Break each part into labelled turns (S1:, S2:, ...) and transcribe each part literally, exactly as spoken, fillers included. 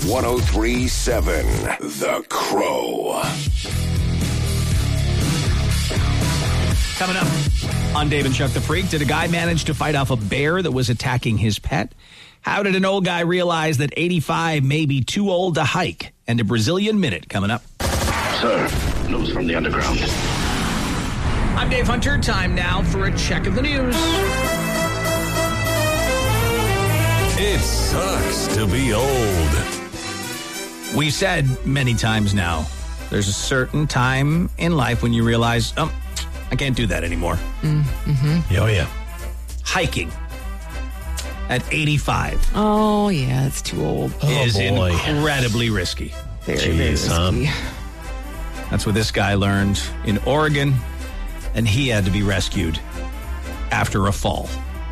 S1: one oh three point seven The Crow.
S2: Coming up on Dave and Chuck the Freak, did a guy manage to fight off a bear that was attacking his pet? How did an old guy realize that eighty-five may be too old to hike? And a Brazilian Minute coming up.
S3: Sir, news from the underground.
S2: I'm Dave Hunter. Time now for a check of the news.
S4: It sucks to be old.
S2: We've said many times now, there's a certain time in life when you realize, oh, I can't do that anymore.
S5: Mm-hmm.
S4: Oh, yeah.
S2: Hiking at eighty-five.
S5: Oh, yeah, it's too old.
S2: is
S4: Oh, boy.
S2: incredibly risky.
S5: Very,
S4: Jeez,
S5: very risky.
S4: huh?
S2: That's what this guy learned in Oregon, and he had to be rescued after a fall.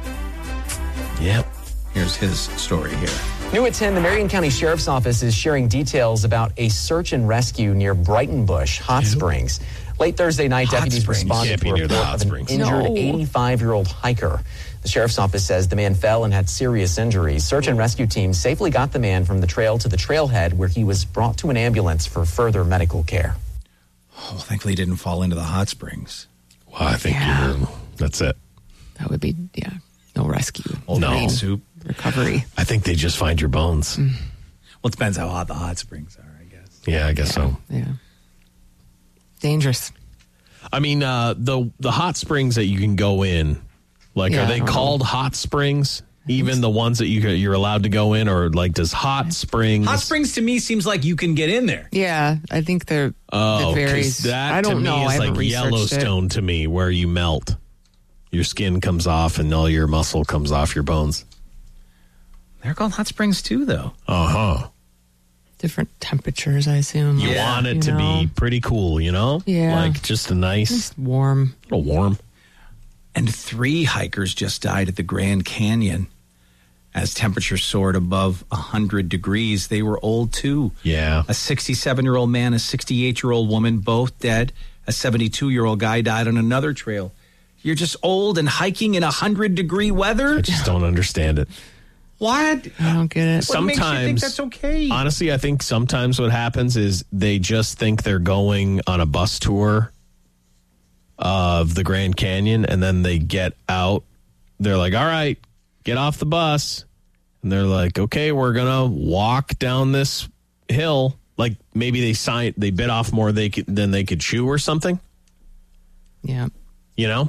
S4: Yep.
S2: Here's his story here.
S6: New at ten, the Marion County Sheriff's Office is sharing details about a search and rescue near Brighton Bush Hot Springs. Late Thursday night,
S2: Hot
S6: deputies
S2: Springs.
S6: responded
S4: Can't
S6: to
S4: be
S6: a
S4: near the
S6: report
S4: Hot
S6: of an
S4: Springs.
S6: injured
S5: No.
S6: eighty-five-year-old hiker. The Sheriff's Office says the man fell and had serious injuries. Search and rescue teams safely got the man from the trail to the trailhead, where he was brought to an ambulance for further medical care.
S2: Oh, well, thankfully he didn't fall into the hot springs.
S4: Well, I think
S5: Yeah.
S4: you're, that's it.
S5: That would be, yeah, no rescue.
S2: Old
S4: No.
S2: green soup.
S5: Recovery.
S4: I think they just find your bones.
S2: Well, it depends how hot the hot springs are, I guess.
S4: Yeah, I guess so.
S5: Yeah. Dangerous.
S4: I mean, uh, the the hot springs that you can go in, like,
S5: Yeah,
S4: are
S5: I
S4: they
S5: don't
S4: called hot springs? Even the ones that you you're allowed to go in, or like does hot springs?
S2: Hot springs to me seems like you can get in there.
S5: Yeah, I think they're,
S4: Oh,
S5: it
S4: 'cause
S5: varies.
S4: that
S5: I don't
S4: to
S5: know.
S4: me
S5: I
S4: is
S5: haven't
S4: like
S5: researched
S4: Yellowstone to me, where you melt, your skin comes off, and all your muscle comes off your bones.
S2: They're called hot springs too, though.
S4: Uh huh.
S5: it. Different temperatures, I assume.
S4: You
S2: Yeah.
S4: want it
S5: You
S4: to
S5: know.
S4: be pretty cool, you know?
S5: Yeah.
S4: Like just a nice,
S5: Just warm.
S4: little warm.
S2: And three hikers just died at the Grand Canyon as temperatures soared above one hundred degrees. They were old, too.
S4: Yeah.
S2: A sixty-seven-year-old man, a sixty-eight-year-old woman, both dead. A seventy-two-year-old guy died on another trail. You're just old and hiking in one hundred degree weather?
S4: I just don't understand it.
S2: What?
S5: I don't get it.
S2: What makes you think
S4: Sometimes-
S2: that's okay?
S4: Honestly, I think sometimes what happens is they just think they're going on a bus tour of the Grand Canyon, and then they get out. They're like, all right, get off the bus. And they're like, okay, we're going to walk down this hill. Like maybe they signed, they bit off more they could, than they could chew or something,
S5: Yeah.
S4: you know?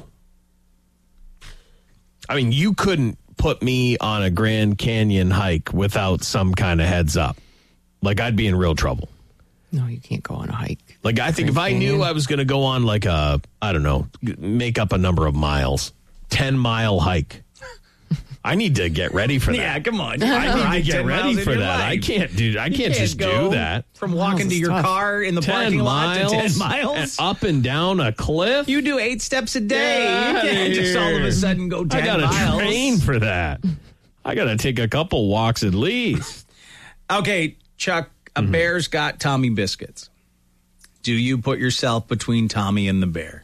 S4: I mean, you couldn't put me on a Grand Canyon hike without some kind of heads up. Like I'd be in real trouble.
S5: No, you can't go on a hike.
S4: Like, I think if I knew I was going to go on like a, I don't know, make up a number of miles, ten mile hike, I need to get ready for that.
S2: Yeah, come on.
S4: I need to get ready for that. I can't do, I can't just do that.
S2: From walking
S5: Miles
S2: to
S5: is
S2: your
S5: tough.
S2: car in the parking
S4: ten
S2: lot to ten
S4: miles,
S2: miles.
S4: and up and down a cliff.
S2: You do eight steps a day.
S4: Get
S2: You
S4: outta
S2: can't just all of
S4: here.
S2: a sudden go ten
S4: I got to
S2: miles.
S4: train for that. I got to take a couple walks at least.
S2: Okay, Chuck, a
S4: Mm-hmm.
S2: bear's got Tommy biscuits. Do you put yourself between Tommy and the bear?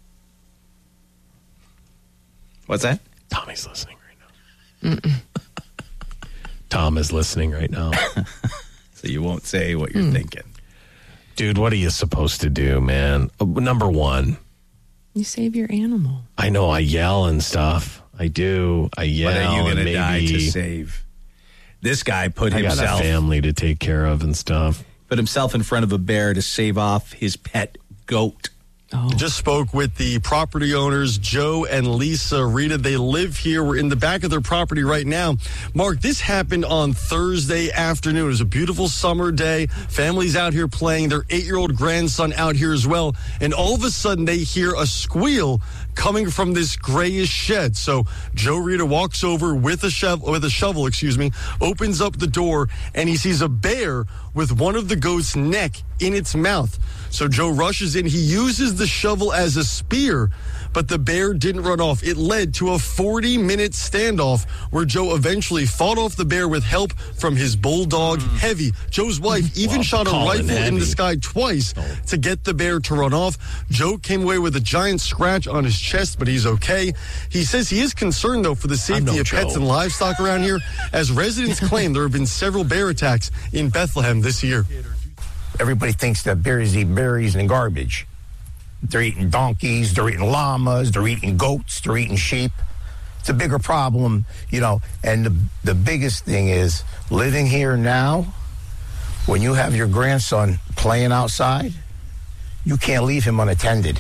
S2: What's that?
S4: Tommy's listening right now. Tom is listening right now.
S2: So you won't say what
S4: Hmm.
S2: you're thinking.
S4: Dude, what are you supposed to do, man? Uh, Number one,
S5: You save your animal.
S4: I know I yell and stuff. I do. I yell.
S2: What are you
S4: and
S2: going to die to
S4: maybe
S2: save? This guy put
S4: I got a
S2: himself
S4: family to take care of and stuff.
S2: put himself in front of a bear to save off his pet goat.
S5: Oh.
S7: Just spoke with the property owners, Joe and Lisa Rita. They live here. We're in the back of their property right now. Mark, this happened on Thursday afternoon. It was a beautiful summer day. Families out here playing. Their eight-year-old grandson out here as well. And all of a sudden, they hear a squeal coming from this grayish shed. So Joe Rita walks over with a shovel, with a shovel, excuse me, opens up the door, and he sees a bear with one of the goat's neck in its mouth. So Joe rushes in. He uses the the shovel as a spear, but the bear didn't run off. It led to a forty-minute standoff where Joe eventually fought off the bear with help from his bulldog, mm. Heavy. Joe's wife even
S4: well,
S7: shot a rifle
S4: Heavy.
S7: in the sky twice oh. to get the bear to run off. Joe came away with a giant scratch on his chest, but he's okay. He says he is concerned, though, for the safety of Joe. pets and livestock around here, as residents claim there have been several bear attacks in Bethlehem this year.
S8: Everybody thinks that bears eat berries and garbage. They're eating donkeys, they're eating llamas, they're eating goats, they're eating sheep. It's a bigger problem, you know, and the, the biggest thing is living here now, when you have your grandson playing outside, you can't leave him unattended.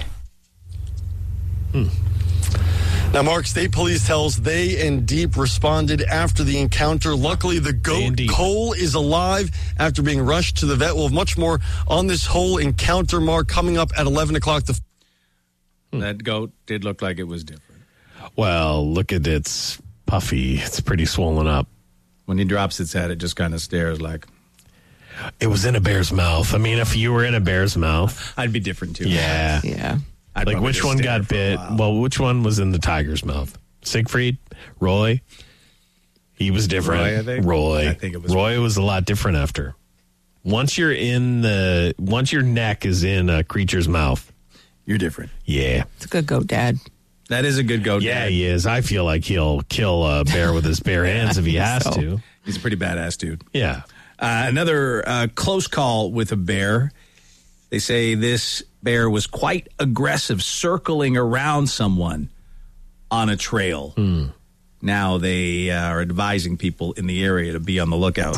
S7: Hmm. Now, Mark, state police tells they and Deep responded after the encounter. Luckily, the goat Cole is alive after being rushed to the vet. We'll have much more on this whole encounter, Mark, coming up at eleven o'clock. The
S2: That goat did look like it was different.
S4: Well, look at its puffy. It's pretty swollen up.
S2: When he drops its head, it just kind of stares like...
S4: It was in a bear's mouth. I mean, if you were in a bear's mouth...
S2: I'd be different, too.
S4: Yeah.
S5: Yeah.
S4: I'd like, which one got bit? Well, which one was in the tiger's mouth? Siegfried? Roy? He was different.
S2: Roy, I think.
S4: Roy.
S2: I think it was
S4: Roy was a lot different after. Once you're in the... Once your neck is in a creature's mouth...
S2: You're different.
S4: Yeah.
S5: It's a good goat, Dad.
S2: That is a good goat,
S4: Yeah,
S2: Dad.
S4: he is. I feel like he'll kill a bear with his bare hands if he has
S5: so.
S4: to.
S2: He's a pretty badass dude.
S4: Yeah.
S2: Uh, another uh, close call with a bear. They say this bear was quite aggressive, circling around someone on a trail.
S4: Hmm.
S2: Now they uh, are advising people in the area to be on the lookout.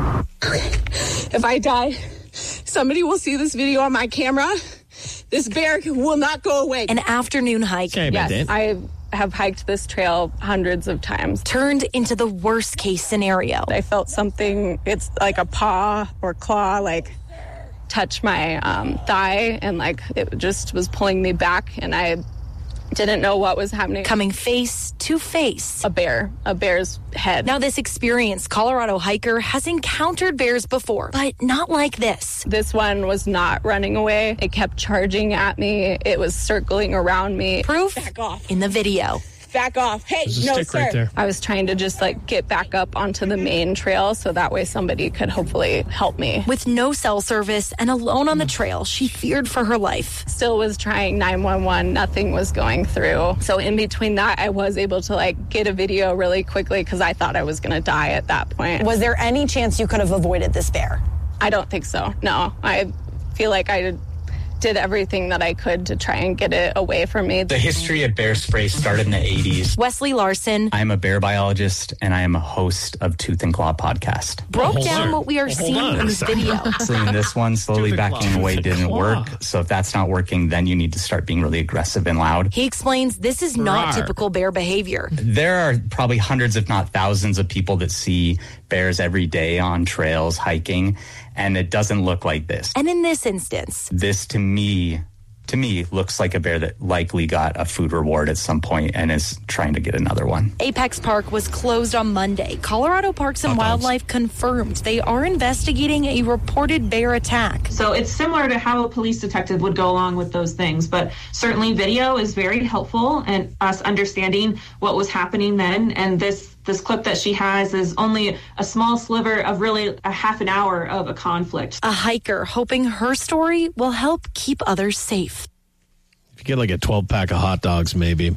S9: If I die, somebody will see this video on my camera. This bear will not go away.
S10: An afternoon hike.
S4: Okay,
S9: yes, I have hiked this trail hundreds of times.
S10: Turned into the worst case scenario.
S9: I felt something, it's like a paw or claw, like touch my um, thigh, and like it just was pulling me back, and I didn't know what was happening.
S10: Coming face to face.
S9: A bear, a bear's head.
S10: Now, this experienced Colorado hiker has encountered bears before, but not like this.
S9: This one was not running away. It kept charging at me. It was circling around me.
S10: Proof
S9: Back off.
S10: in the video.
S9: Back off. Hey,
S4: There's a
S9: no,
S4: stick
S9: sir.
S4: right there.
S9: I was trying to just like get back up onto the main trail so that way somebody could hopefully help me.
S10: With no cell service and alone on the trail, she feared for her life.
S9: Still was trying nine one one. Nothing was going through. So in between that, I was able to like get a video really quickly because I thought I was going to die at that point.
S11: Was there any chance you could have avoided this bear?
S9: I don't think so. No, I feel like I did everything that I could to try and get it away from me.
S12: The history of bear spray started in the eighties.
S10: Wesley Larson.
S12: I'm a bear biologist, and I am a host of Tooth and Claw podcast.
S10: Broke
S4: Hold
S10: down
S4: on.
S10: what we are
S4: Hold
S10: seeing
S4: on
S10: in
S4: a
S10: this
S4: second.
S10: video.
S12: Seeing this one slowly
S2: Tooth and
S12: backing
S2: Claw.
S12: away
S4: Tooth and
S12: didn't
S4: Claw.
S12: work. So if that's not working, then you need to start being really aggressive and loud.
S10: He explains this is not
S4: Rawr.
S10: typical bear behavior.
S12: There are probably hundreds, if not thousands, of people that see bears every day on trails, hiking, and it doesn't look like this.
S10: And in this instance,
S12: This, to me, to me, looks like a bear that likely got a food reward at some point and is trying to get another one.
S10: Apex Park was closed on Monday. Colorado Parks and
S4: Hot dogs.
S10: Wildlife confirmed they are investigating a reported bear attack.
S13: So it's similar to how a police detective would go along with those things, but certainly video is very helpful in us understanding what was happening then. And this this clip that she has is only a small sliver of really a half an hour of a conflict.
S10: A hiker hoping her story will help keep others safe.
S4: If you get like a twelve pack of hot dogs, maybe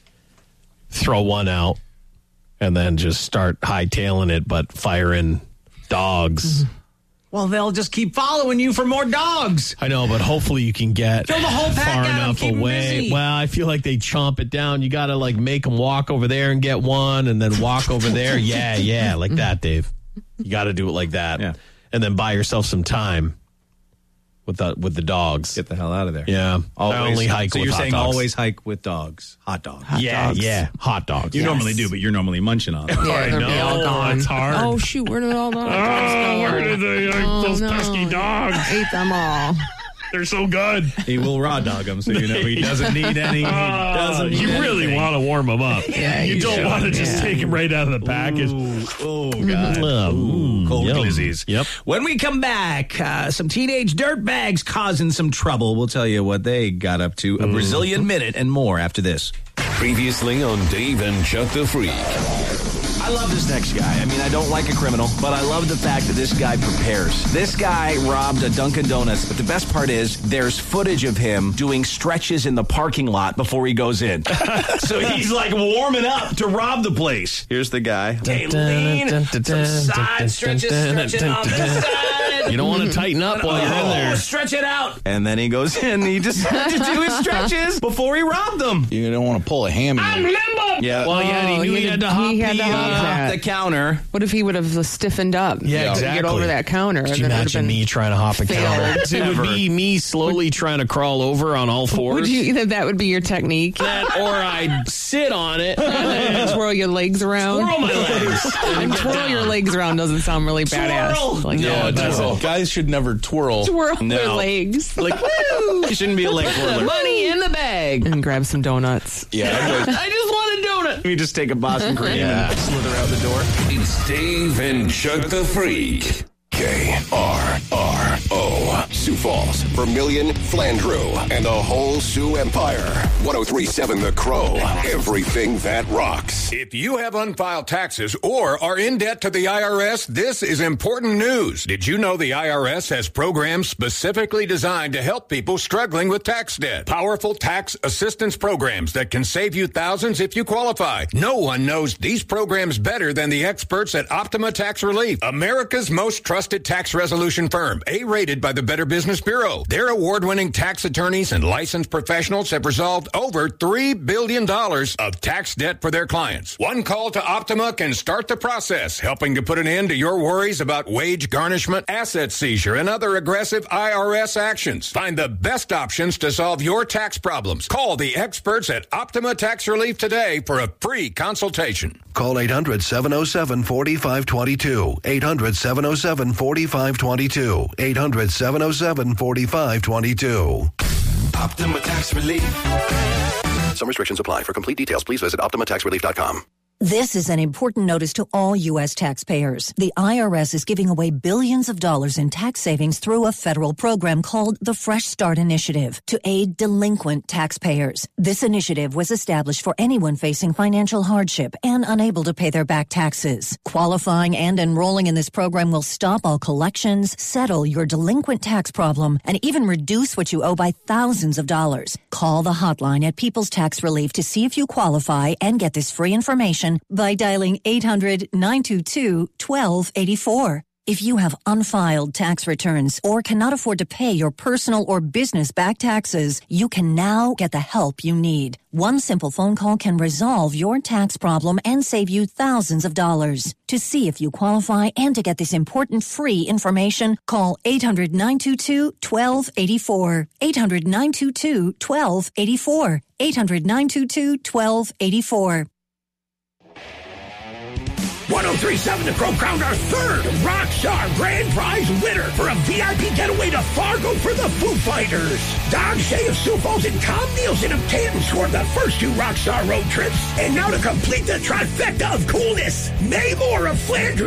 S4: throw one out and then just start hightailing it, but firing dogs.
S2: Well, they'll just keep following you for more dogs.
S4: I know, but hopefully you can get
S2: Throw the whole pack
S4: far
S2: at 'em,
S4: enough
S2: keep 'em
S4: away.
S2: busy.
S4: Well, I feel like they chomp it down. You got to like make them walk over there and get one, and then walk over there. Yeah, yeah, like that, Dave. You got to do it like that,
S2: Yeah.
S4: and then buy yourself some time with the with the dogs.
S2: Get the hell out of there.
S4: Yeah,
S2: Always,
S4: I only hike
S2: so
S4: with
S2: you're
S4: hot
S2: saying
S4: dogs.
S2: always hike with dogs. Hot dogs.
S4: yeah,
S5: dogs.
S4: yeah, hot dogs.
S2: You
S5: Yes.
S2: normally do, but you're normally munching on them.
S5: Yeah,
S4: I
S5: they're
S4: know,
S5: all gone.
S4: it's hard.
S5: Oh, shoot. Where did all the hot dogs
S4: Oh,
S5: go?
S4: where did they, like,
S5: Oh,
S4: those
S5: no.
S4: pesky dogs?
S5: I ate them all.
S14: They're so good.
S2: He will raw dog them, so you know he doesn't need any. He
S14: Uh,
S2: doesn't need
S14: you really
S2: anything.
S14: want to warm them up.
S5: Yeah,
S14: you,
S5: you
S14: don't
S5: should,
S14: want to just
S5: yeah.
S14: take them right out of the package.
S2: Oh, God.
S4: Mm,
S2: Cold
S4: yum.
S2: glizzies.
S4: Yep.
S2: When we come back, uh, some teenage dirtbags causing some trouble. We'll tell you what they got up to. A Brazilian Minute and more after this.
S1: Previously on Dave and Chuck the Freak.
S2: I love this next guy. I mean, I don't like a criminal, but I love the fact that this guy prepares. This guy robbed a Dunkin' Donuts, but the best part is there's footage of him doing stretches in the parking lot before he goes in. So he's like warming up to rob the place. Here's the guy. Okay, lean, some side stretches, stretching on this side.
S4: You don't want to tighten up while you're in
S2: Oh,
S4: there.
S2: stretch it out. And then he goes in. He decided to do his stretches before he robbed them.
S15: You don't want to pull a hammy.
S2: I'm limbo. Yeah.
S4: Well, yeah, he
S5: Oh,
S4: knew he, had to hop
S5: he had
S4: the,
S5: to hop
S4: uh,
S5: that.
S2: the counter.
S5: What if he would have stiffened up?
S4: Yeah,
S5: to
S4: exactly.
S5: Get over that counter.
S4: Could
S5: and
S4: you
S5: then it would've
S4: imagine
S5: been
S4: me trying to hop a counter?
S5: failed.
S4: It would be me slowly trying to crawl over on all fours.
S5: Would you, that, that would be your technique?
S4: That, or I'd sit on it.
S5: And twirl your legs around.
S4: Twirl my legs.
S5: And twirl your legs around doesn't sound really badass. Like,
S15: No,
S5: that.
S15: it doesn't. Guys should never twirl.
S5: Twirl
S2: No.
S5: their legs.
S2: Like, woo! You shouldn't be a leg
S5: Put the
S2: twirler.
S5: money in the bag. And grab some donuts.
S15: Yeah, I'd always-
S4: I just want a donut.
S2: You just take a Boston cream
S15: Yeah.
S2: and slither out the door.
S1: It's Dave and Chuck the Freak. K R R O. Sioux Falls, Vermilion, Flandreau, and the whole Sioux Empire. ten thirty-seven The Crow. Everything that rocks.
S16: If you have unfiled taxes or are in debt to the I R S, this is important news. Did you know the I R S has programs specifically designed to help people struggling with tax debt? Powerful tax assistance programs that can save you thousands if you qualify. No one knows these programs better than the experts at Optima Tax Relief, America's most trusted tax resolution firm, A-rated by the Better Business Bureau. Their award-winning tax attorneys and licensed professionals have resolved over three billion dollars of tax debt for their clients. One call to Optima can start the process, helping to put an end to your worries about wage garnishment, asset seizure, and other aggressive I R S actions. Find the best options to solve your tax problems. Call the experts at Optima Tax Relief today for a free consultation.
S17: Call eight hundred, seven oh seven, four five two two. eight hundred, seven oh seven, four five two two. eight hundred, seven oh seven, four five two two.
S1: Optima Tax Relief.
S17: Some restrictions apply. For complete details, please visit optima tax relief dot com.
S18: This is an important notice to all U S taxpayers. The I R S is giving away billions of dollars in tax savings through a federal program called the Fresh Start Initiative to aid delinquent taxpayers. This initiative was established for anyone facing financial hardship and unable to pay their back taxes. Qualifying and enrolling in this program will stop all collections, settle your delinquent tax problem, and even reduce what you owe by thousands of dollars. Call the hotline at People's Tax Relief to see if you qualify and get this free information by dialing eight hundred, nine two two, one two eight four. If you have unfiled tax returns or cannot afford to pay your personal or business back taxes, you can now get the help you need. One simple phone call can resolve your tax problem and save you thousands of dollars. To see if you qualify and to get this important free information, call eight hundred, nine two two, one two eight four. eight hundred, nine two two, one two eight four. eight hundred, nine two two, one two eight four.
S19: ten thirty-seven The Crow crowned our third Rockstar Grand Prize winner for a V I P getaway to Fargo for the Foo Fighters. Don Shea of Sioux Falls and Tom Nielsen of Canton scored the first two Rockstar road trips. And now to complete the trifecta of coolness, May Moore of Flandreau